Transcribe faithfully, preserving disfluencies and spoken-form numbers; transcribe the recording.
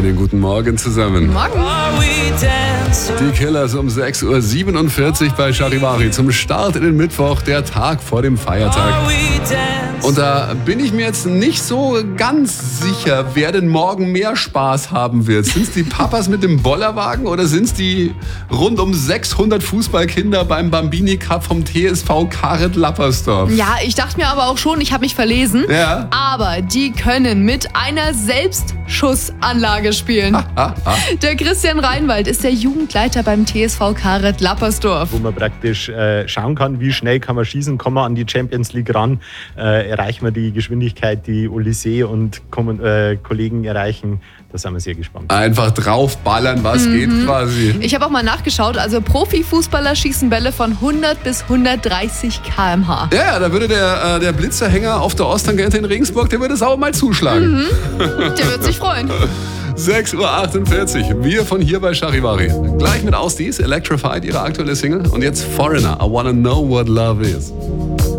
Einen guten Morgen zusammen. Morgen. Die Killers um sechs Uhr siebenundvierzig bei Charivari zum Start in den Mittwoch, der Tag vor dem Feiertag. Und da bin ich mir jetzt nicht so ganz sicher, wer denn morgen mehr Spaß haben wird. Sind es die Papas mit dem Bollerwagen oder sind es die rund um sechshundert Fußballkinder beim Bambini Cup vom T S V Karet-Lappersdorf? Ja, ich dachte mir aber auch schon, ich habe mich verlesen. Ja. Aber die können mit einer Selbstschussanlage spielen. Der Christian Reinwald ist der Jugendleiter beim T S V Karet-Lappersdorf. Wo man praktisch äh, schauen kann, wie schnell kann man schießen, kommen wir an die Champions League ran, äh, erreichen wir die Geschwindigkeit, die Olysee und Kom- äh, Kollegen erreichen. Da sind wir sehr gespannt. Einfach draufballern, was mhm. geht quasi. Ich habe auch mal nachgeschaut, also Profifußballer schießen Bälle von hundert bis hundertdreißig Kilometer pro Stunde. Ja, da würde der, äh, der Blitzerhänger auf der Osttangente in Regensburg, der würde es auch mal zuschlagen. Mhm. Der wird sich freuen. sechs Uhr achtundvierzig, wir von hier bei Charivari. Gleich mit Ausdies, Electrified, ihre aktuelle Single. Und jetzt Foreigner, I Wanna Know What Love Is.